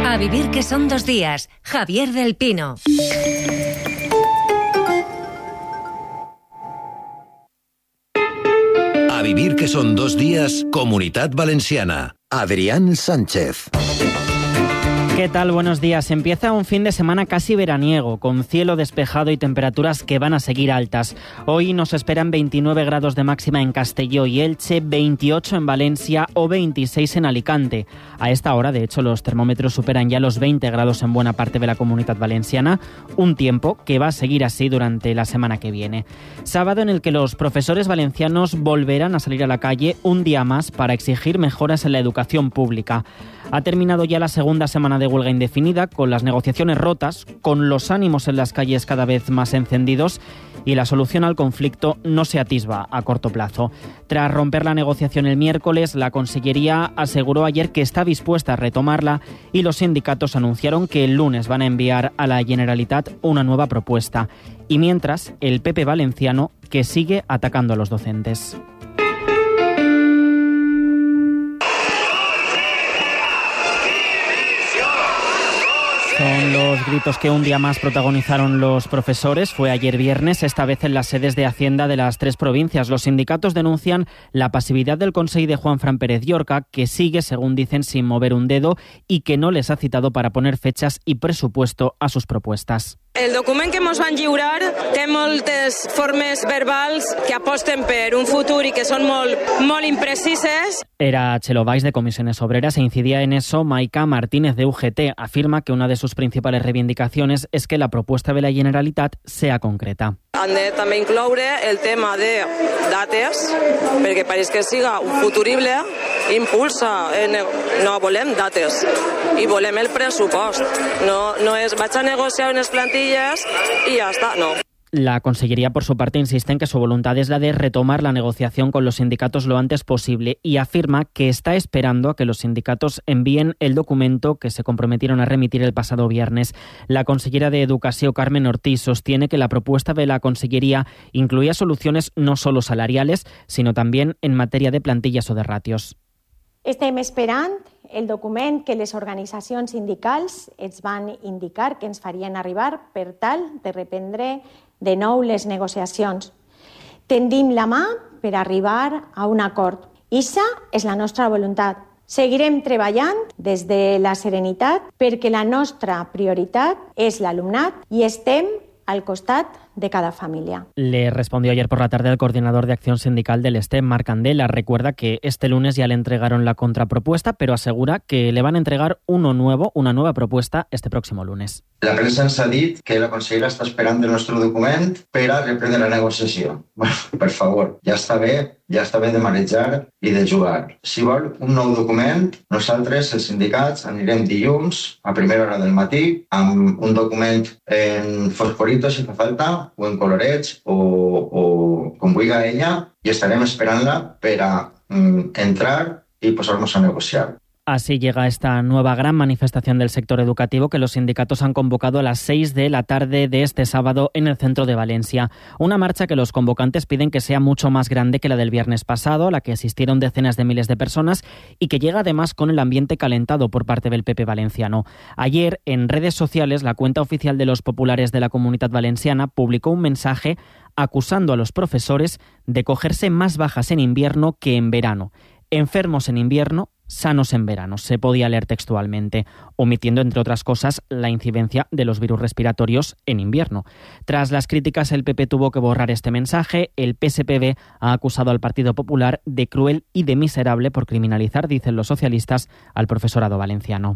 A vivir que son 2 días. Javier del Pino. A vivir que son 2 días, Comunitat Valenciana. Adrián Sánchez. ¿Qué tal? Buenos días. Empieza un fin de semana casi veraniego, con cielo despejado y temperaturas que van a seguir altas. Hoy nos esperan 29 grados de máxima en Castelló y Elche, 28 en Valencia o 26 en Alicante. A esta hora, de hecho, los termómetros superan ya los 20 grados en buena parte de la Comunitat Valenciana, un tiempo que va a seguir así durante la semana que viene. Sábado en el que los profesores valencianos volverán a salir a la calle un día más para exigir mejoras en la educación pública. Ha terminado ya la segunda semana de huelga indefinida, con las negociaciones rotas, con los ánimos en las calles cada vez más encendidos y la solución al conflicto no se atisba a corto plazo. Tras romper la negociación el miércoles, la Consellería aseguró ayer que está dispuesta a retomarla y los sindicatos anunciaron que el lunes van a enviar a la Generalitat una nueva propuesta. Y mientras, el PP valenciano que sigue atacando a los docentes. Son los gritos que un día más protagonizaron los profesores. Fue ayer viernes, esta vez en las sedes de Hacienda de las 3 provincias. Los sindicatos denuncian la pasividad del Consell de Juanfran Pérez Llorca, que sigue, según dicen, sin mover un dedo y que no les ha citado para poner fechas y presupuesto a sus propuestas. El document que ens van lliurar té moltes formes verbals que aposten per un futur i que són molt imprecises. Era Txelo Valls de Comisiones Obreras e incidía en eso Maica Martínez de UGT. Afirma que una de sus principales reivindicaciones es que la propuesta de la Generalitat sea concreta. Han de també incloure el tema de dates, perquè pareix que siga un futurible, impulsa, no volem dates i volem el pressupost. No és vaig a negociar unes plantilles i ja està, no. La Consellería, por su parte, insiste en que su voluntad es la de retomar la negociación con los sindicatos lo antes posible y afirma que está esperando a que los sindicatos envíen el documento que se comprometieron a remitir el pasado viernes. La consellera de Educación, Carmen Ortiz, sostiene que la propuesta de la Consellería incluía soluciones no solo salariales, sino también en materia de plantillas o de ratios. Estem esperant el document que les organitzacions sindicals ens van indicar que ens farien arribar per tal de reprendre de nou les negociacions. Tendim la mà per arribar a un acord. Ixa és la nostra voluntat. Seguirem treballant des de la serenitat perquè la nostra prioritat és l'alumnat i estem al costat de cada familia. Le respondió ayer por la tarde el coordinador de acción sindical del STEM, Marc Candela. Recuerda que este lunes ya le entregaron la contrapropuesta, pero asegura que le van a entregar una nueva propuesta este próximo lunes. La premsa ens ha dit que la consellera està esperant el nostre document per a reprendre la negociació. Bueno, per favor, ja està bé de marejar i de jugar. Si vol un nou document, nosaltres, els sindicats, anirem dilluns a primera hora del matí amb un document en fosforito, si fa falta, o en colorets, o com vulgui ella, i estarem esperant-la per a entrar i posar-nos a negociar. Así llega esta nueva gran manifestación del sector educativo que los sindicatos han convocado a las 6 de la tarde de este sábado en el centro de Valencia. Una marcha que los convocantes piden que sea mucho más grande que la del viernes pasado, a la que asistieron decenas de miles de personas y que llega además con el ambiente calentado por parte del PP valenciano. Ayer, en redes sociales, la cuenta oficial de los populares de la Comunitat Valenciana publicó un mensaje acusando a los profesores de cogerse más bajas en invierno que en verano. Enfermos en invierno, sanos en verano, se podía leer textualmente, omitiendo, entre otras cosas, la incidencia de los virus respiratorios en invierno. Tras las críticas, el PP tuvo que borrar este mensaje. El PSPV ha acusado al Partido Popular de cruel y de miserable por criminalizar, dicen los socialistas, al profesorado valenciano.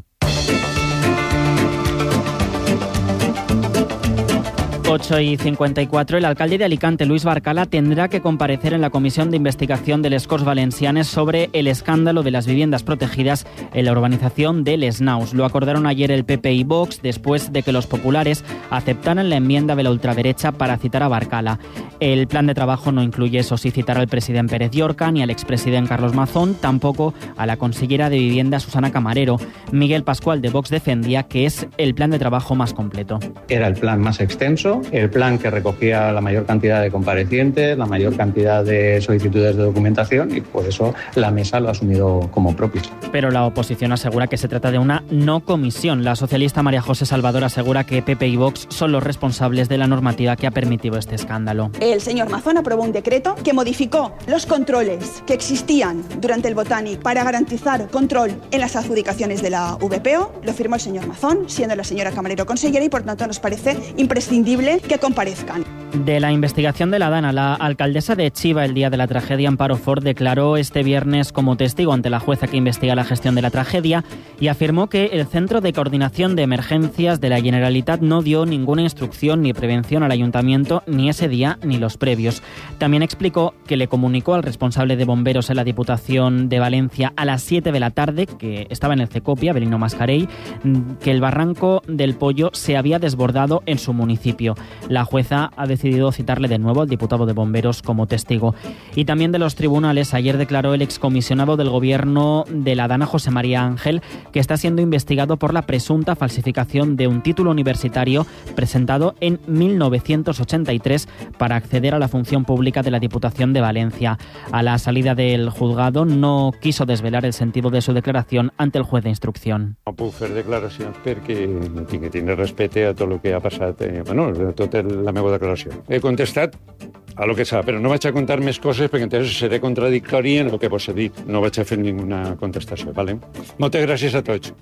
8:54, el alcalde de Alicante, Luis Barcala, tendrá que comparecer en la Comisión de Investigación de les Corts Valencianes sobre el escándalo de las viviendas protegidas en la urbanización de Les Naus. Lo acordaron ayer el PP y Vox después de que los populares aceptaran la enmienda de la ultraderecha para citar a Barcala. El plan de trabajo no incluye, eso sí, citar al presidente Pérez Llorca ni al expresidente Carlos Mazón, tampoco a la consellera de Vivienda Susana Camarero. Miguel Pascual de Vox defendía que es el plan de trabajo más completo. Era el plan más extenso, el plan que recogía la mayor cantidad de comparecientes, la mayor cantidad de solicitudes de documentación, y por eso la mesa lo ha asumido como propio. Pero la oposición asegura que se trata de una no comisión. La socialista María José Salvador asegura que PP y Vox son los responsables de la normativa que ha permitido este escándalo. El señor Mazón aprobó un decreto que modificó los controles que existían durante el Botánic para garantizar control en las adjudicaciones de la VPO. Lo firmó el señor Mazón, siendo la señora Camarero consellera, y por tanto nos parece imprescindible que comparezcan. De la investigación de la DANA, la alcaldesa de Chiva el día de la tragedia, Amparo Ford, declaró este viernes como testigo ante la jueza que investiga la gestión de la tragedia y afirmó que el Centro de Coordinación de Emergencias de la Generalitat no dio ninguna instrucción ni prevención al ayuntamiento ni ese día ni los previos. También explicó que le comunicó al responsable de bomberos en la Diputación de Valencia a las 7 de la tarde, que estaba en el Cecopia, Belino Mascarell, que el barranco del Pollo se había desbordado en su municipio. La jueza ha decidido citarle de nuevo al diputado de bomberos como testigo. Y también de los tribunales, ayer declaró el excomisionado del gobierno de la DANA, José María Ángel, que está siendo investigado por la presunta falsificación de un título universitario presentado en 1983 para acceder a la función pública de la Diputación de Valencia. A la salida del juzgado no quiso desvelar el sentido de su declaración ante el juez de instrucción. No puc fer declaracions perquè tinc que tenir respecte a tot el que ha passat, a tota la meva declaració. He contestat a lo que sap, però no vaig a contar més coses perquè entonces seré contradictori en el que vos he dit. No vaig a fer ninguna contestació, ¿vale? Moltes gràcies a tots.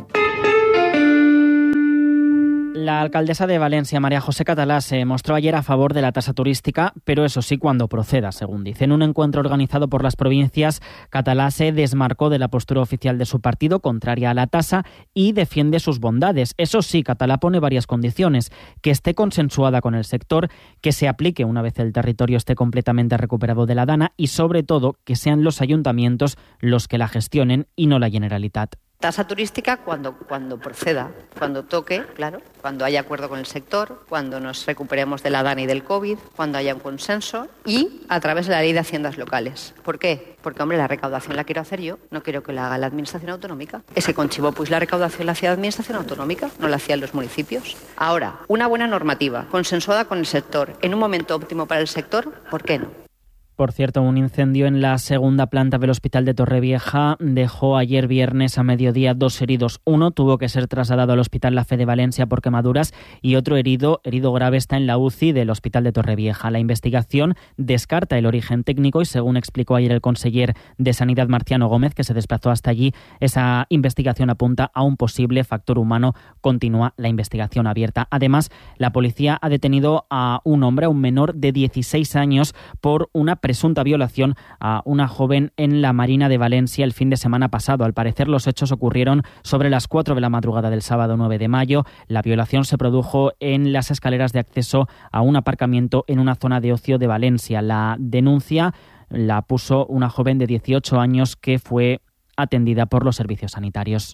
La alcaldesa de Valencia, María José Catalá, se mostró ayer a favor de la tasa turística, pero eso sí, cuando proceda, según dice. En un encuentro organizado por las provincias, Catalá se desmarcó de la postura oficial de su partido, contraria a la tasa, y defiende sus bondades. Eso sí, Catalá pone varias condiciones: que esté consensuada con el sector, que se aplique una vez el territorio esté completamente recuperado de la DANA y, sobre todo, que sean los ayuntamientos los que la gestionen y no la Generalitat. Tasa turística cuando proceda, cuando toque, claro, cuando haya acuerdo con el sector, cuando nos recuperemos de la DANA y del COVID, cuando haya un consenso y a través de la ley de haciendas locales. ¿Por qué? Porque, hombre, la recaudación la quiero hacer yo, no quiero que la haga la administración autonómica. Ese con Chivó, pues la recaudación la hacía la administración autonómica, no la hacían los municipios. Ahora, una buena normativa, consensuada con el sector, en un momento óptimo para el sector, ¿por qué no? Por cierto, un incendio en la segunda planta del Hospital de Torrevieja dejó ayer viernes a mediodía 2 heridos. Uno tuvo que ser trasladado al Hospital La Fe de Valencia por quemaduras y otro herido grave está en la UCI del Hospital de Torrevieja. La investigación descarta el origen técnico y, según explicó ayer el conseller de Sanidad, Marciano Gómez, que se desplazó hasta allí, esa investigación apunta a un posible factor humano. Continúa la investigación abierta. Además, la policía ha detenido a un hombre, a un menor de 16 años, por una presunta violación a una joven en la Marina de Valencia el fin de semana pasado. Al parecer, los hechos ocurrieron sobre las 4 de la madrugada del sábado 9 de mayo. La violación se produjo en las escaleras de acceso a un aparcamiento en una zona de ocio de Valencia. La denuncia la puso una joven de 18 años que fue atendida por los servicios sanitarios.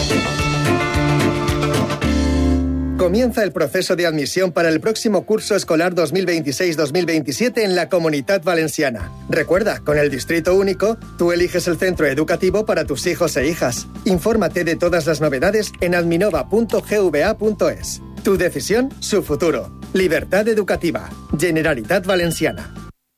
Comienza el proceso de admisión para el próximo curso escolar 2026-2027 en la Comunitat Valenciana. Recuerda, con el Distrito Único, tú eliges el centro educativo para tus hijos e hijas. Infórmate de todas las novedades en adminova.gva.es. Tu decisión, su futuro. Libertad educativa. Generalitat Valenciana.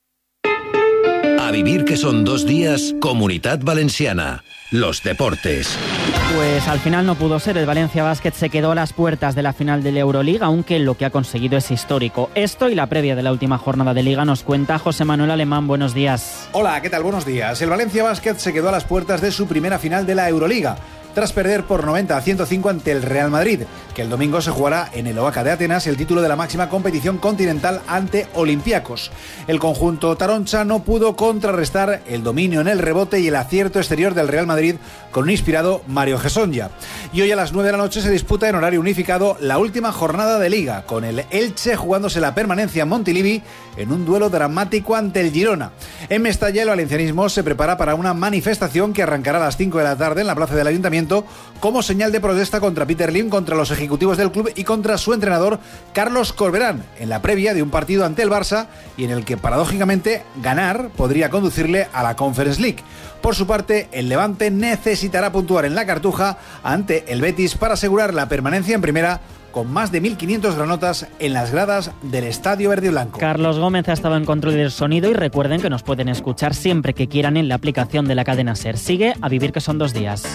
A vivir que son 2 días, Comunitat Valenciana. Los deportes. Pues al final no pudo ser. El Valencia Basket se quedó a las puertas de la final de la Euroliga, aunque lo que ha conseguido es histórico. Esto y la previa de la última jornada de Liga nos cuenta José Manuel Alemán. Buenos días. Hola, ¿qué tal? Buenos días. El Valencia Basket se quedó a las puertas de su primera final de la Euroliga, tras perder por 90-105 ante el Real Madrid, que el domingo se jugará en el Oaca de Atenas el título de la máxima competición continental ante Olympiacos. El conjunto taroncha no pudo contrarrestar el dominio en el rebote y el acierto exterior del Real Madrid con un inspirado Mario Gesonja. Y hoy a las 9 de la noche se disputa en horario unificado la última jornada de Liga, con el Elche jugándose la permanencia en Montilivi en un duelo dramático ante el Girona. En Mestalla, el valencianismo se prepara para una manifestación que arrancará a las 5 de la tarde en la plaza del Ayuntamiento desplazamiento como señal de protesta contra Peter Lim, contra los ejecutivos del club y contra su entrenador Carlos Corberán, en la previa de un partido ante el Barça y en el que paradójicamente ganar podría conducirle a la Conference League. Por su parte, el Levante necesitará puntuar en la Cartuja ante el Betis para asegurar la permanencia en primera, con más de 1.500 granotas en las gradas del Estadio Verde y Blanco. Carlos Gómez ha estado en control del sonido y recuerden que nos pueden escuchar siempre que quieran en la aplicación de la cadena SER. Sigue A Vivir que son 2 días.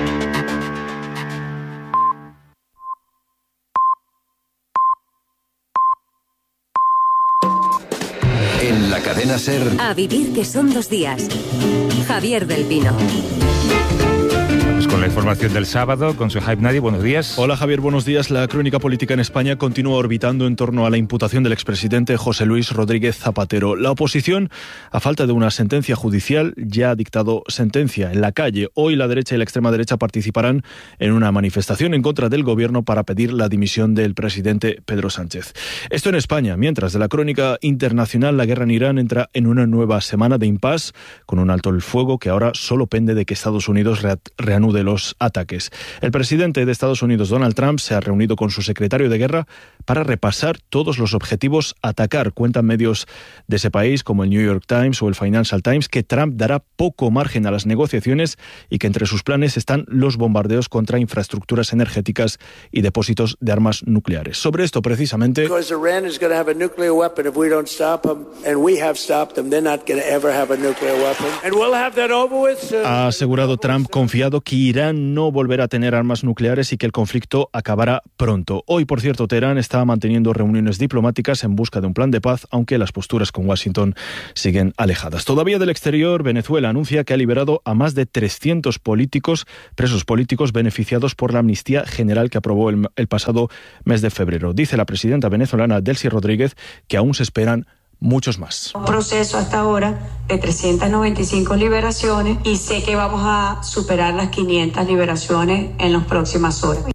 En la cadena SER. A Vivir que son 2 días. Javier del Pino. Con la información del sábado, con su Hype Nadie, buenos días. Hola Javier, buenos días. La crónica política en España continúa orbitando en torno a la imputación del expresidente José Luis Rodríguez Zapatero. La oposición, a falta de una sentencia judicial, ya ha dictado sentencia en la calle. Hoy la derecha y la extrema derecha participarán en una manifestación en contra del gobierno para pedir la dimisión del presidente Pedro Sánchez. Esto en España, mientras de la crónica internacional, la guerra en Irán entra en una nueva semana de impasse con un alto el fuego que ahora solo pende de que Estados Unidos reanude los ataques. El presidente de Estados Unidos, Donald Trump, se ha reunido con su secretario de guerra para repasar todos los objetivos a atacar. Cuentan medios de ese país como el New York Times o el Financial Times que Trump dará poco margen a las negociaciones y que entre sus planes están los bombardeos contra infraestructuras energéticas y depósitos de armas nucleares. Sobre esto precisamente ha asegurado Trump, confiado que Irán no volverá a tener armas nucleares y que el conflicto acabará pronto. Hoy, por cierto, Teherán está manteniendo reuniones diplomáticas en busca de un plan de paz, aunque las posturas con Washington siguen alejadas. Todavía del exterior, Venezuela anuncia que ha liberado a más de 300 presos políticos beneficiados por la amnistía general que aprobó el pasado mes de febrero. Dice la presidenta venezolana Delcy Rodríguez que aún se esperan muchos más. Un proceso hasta ahora de 395 liberaciones y sé que vamos a superar las 500 liberaciones en las próximas horas.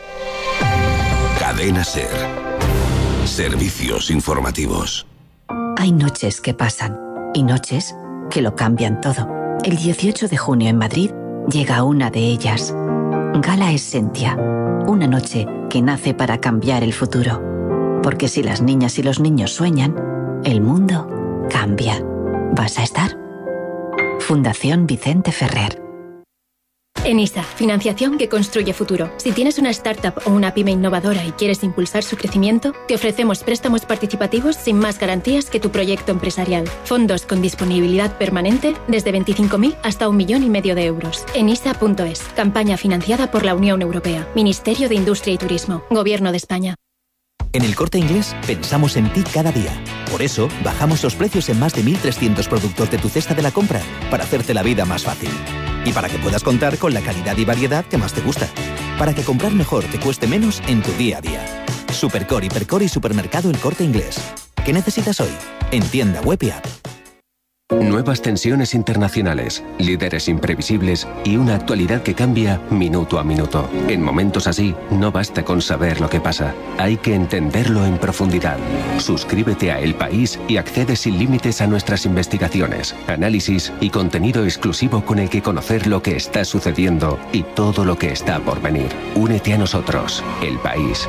Cadena SER. Servicios informativos. Hay noches que pasan y noches que lo cambian todo. El 18 de junio en Madrid llega una de ellas. Gala Essentia. Una noche que nace para cambiar el futuro. Porque si las niñas y los niños sueñan, el mundo cambia. ¿Vas a estar? Fundación Vicente Ferrer. ENISA, financiación que construye futuro. Si tienes una startup o una pyme innovadora y quieres impulsar su crecimiento, te ofrecemos préstamos participativos sin más garantías que tu proyecto empresarial. Fondos con disponibilidad permanente desde 25.000 hasta 1,5 millones de euros. enisa.es. Campaña financiada por la Unión Europea. Ministerio de Industria y Turismo. Gobierno de España. En El Corte Inglés pensamos en ti cada día. Por eso, bajamos los precios en más de 1.300 productos de tu cesta de la compra, para hacerte la vida más fácil. Y para que puedas contar con la calidad y variedad que más te gusta. Para que comprar mejor te cueste menos en tu día a día. Supercore, Hipercore y Supermercado El Corte Inglés. ¿Qué necesitas hoy? En tienda web y app. Nuevas tensiones internacionales, líderes imprevisibles y una actualidad que cambia minuto a minuto. En momentos así, no basta con saber lo que pasa, hay que entenderlo en profundidad. Suscríbete a El País y accede sin límites a nuestras investigaciones, análisis y contenido exclusivo con el que conocer lo que está sucediendo y todo lo que está por venir. Únete a nosotros, El País.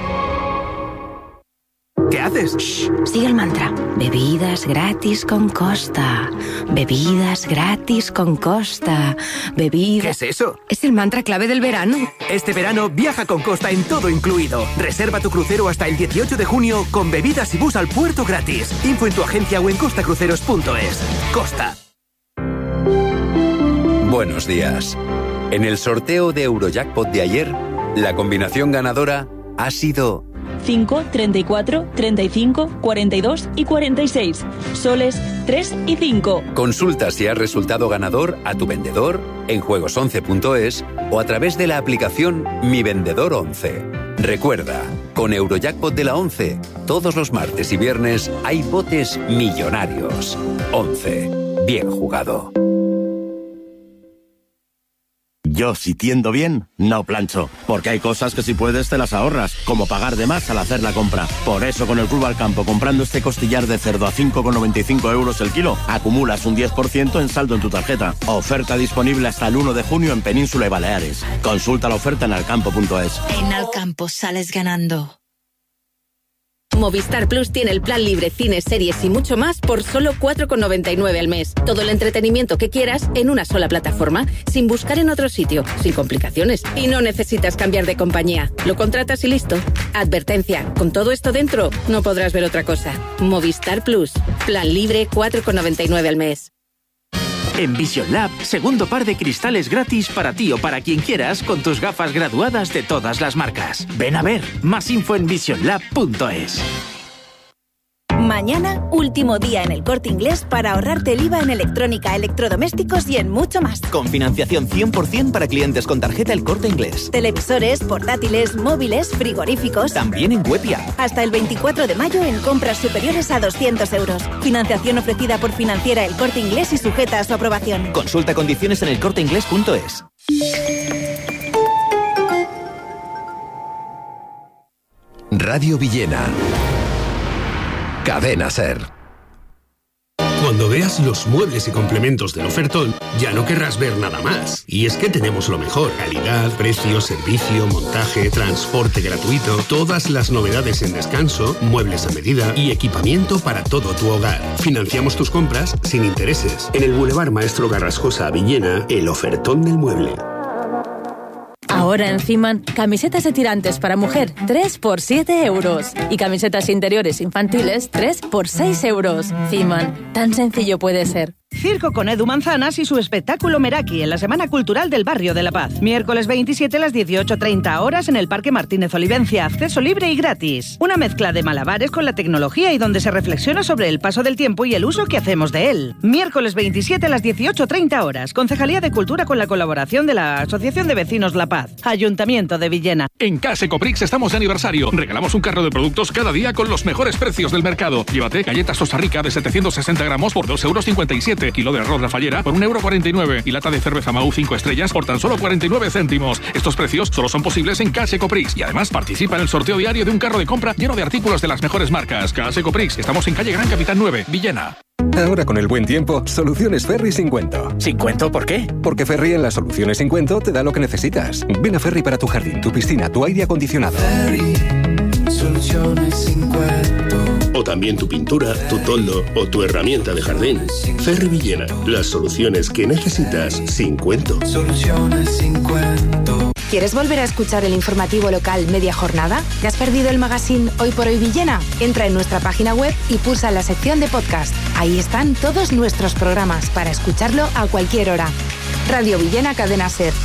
¿Qué haces? Shh, sigue el mantra. Bebidas gratis con Costa. Bebidas gratis con Costa. Bebidas... ¿Qué es eso? Es el mantra clave del verano. Este verano viaja con Costa en todo incluido. Reserva tu crucero hasta el 18 de junio con bebidas y bus al puerto gratis. Info en tu agencia o en costacruceros.es. Costa. Buenos días. En el sorteo de Eurojackpot de ayer, la combinación ganadora ha sido 5, 34, 35, 42 y 46. Soles 3 y 5. Consulta si has resultado ganador a tu vendedor en juegos11.es o a través de la aplicación Mi Vendedor 11. Recuerda, con Eurojackpot de la 11, todos los martes y viernes hay botes millonarios. 11. Bien jugado. Yo, si tiendo bien, no plancho, porque hay cosas que si puedes te las ahorras, como pagar de más al hacer la compra. Por eso con el Club Alcampo, comprando este costillar de cerdo a 5,95 euros el kilo, acumulas un 10% en saldo en tu tarjeta. Oferta disponible hasta el 1 de junio en Península y Baleares. Consulta la oferta en alcampo.es. En Alcampo sales ganando. Movistar Plus tiene el plan libre, cines, series y mucho más por solo 4,99 al mes. Todo el entretenimiento que quieras en una sola plataforma, sin buscar en otro sitio, sin complicaciones. Y no necesitas cambiar de compañía. Lo contratas y listo. Advertencia, con todo esto dentro, no podrás ver otra cosa. Movistar Plus. Plan libre, 4,99 al mes. En Vision Lab, segundo par de cristales gratis para ti o para quien quieras con tus gafas graduadas de todas las marcas. Ven a ver, más info en visionlab.es. Mañana, último día en el Corte Inglés para ahorrarte el IVA en electrónica, electrodomésticos y en mucho más. Con financiación 100% para clientes con tarjeta El Corte Inglés. Televisores, portátiles, móviles, frigoríficos. También en Webia. Hasta el 24 de mayo en compras superiores a 200 euros. Financiación ofrecida por Financiera El Corte Inglés y sujeta a su aprobación. Consulta condiciones en elcorteinglés.es. Radio Villena. Cadena SER. Cuando veas los muebles y complementos del ofertón, ya no querrás ver nada más. Y es que tenemos lo mejor: calidad, precio, servicio, montaje, transporte gratuito, todas las novedades en descanso, muebles a medida y equipamiento para todo tu hogar. Financiamos tus compras sin intereses. En el Boulevard Maestro Garrascosa, Villena, el ofertón del mueble. Ahora en Ciman, camisetas de tirantes para mujer, 3 por 7 euros. Y camisetas interiores infantiles, 3 por 6 euros. Ciman, tan sencillo puede ser. Circo con Edu Manzanas y su espectáculo Meraki en la Semana Cultural del Barrio de La Paz. Miércoles 27 a las 18:30 horas en el Parque Martínez Olivencia. Acceso libre y gratis. Una mezcla de malabares con la tecnología y donde se reflexiona sobre el paso del tiempo y el uso que hacemos de él. Miércoles 27 a las 18:30 horas. Concejalía de Cultura con la colaboración de la Asociación de Vecinos La Paz. Ayuntamiento de Villena. En Case Coprix estamos de aniversario. Regalamos un carro de productos cada día con los mejores precios del mercado. Llévate galletas Costa Rica de 760 gramos por 2,57 €. Kilo de arroz La Fallera por 1,49 € y lata de cerveza Mau 5 estrellas por tan solo 49 céntimos. Estos precios solo son posibles en Case Coprix y además participa en el sorteo diario de un carro de compra lleno de artículos de las mejores marcas. Case Coprix, estamos en calle Gran Capitán 9, Villena. Ahora con el buen tiempo, Soluciones Ferri sin cuento. ¿Sin cuento por qué? Porque Ferri en las soluciones sin cuento te da lo que necesitas. Ven a Ferri para tu jardín, tu piscina, tu aire acondicionado. Ferri, soluciones sin cuento. O también tu pintura, tu toldo o tu herramienta de jardín. Ferri Villena, las soluciones que necesitas sin cuento. Soluciones sin cuento. ¿Quieres volver a escuchar el informativo local media jornada? ¿Te has perdido el magazine Hoy por Hoy Villena? Entra en nuestra página web y pulsa la sección de podcast. Ahí están todos nuestros programas para escucharlo a cualquier hora. Radio Villena Cadena SER.